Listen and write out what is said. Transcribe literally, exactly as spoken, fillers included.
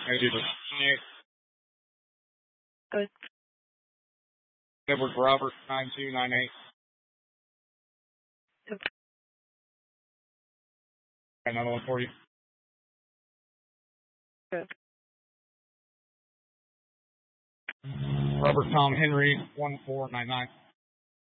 I do this. Good. Edward Robert, nine two nine eight. Yep. Got another one for you. Good. Robert Tom Henry, one four nine nine.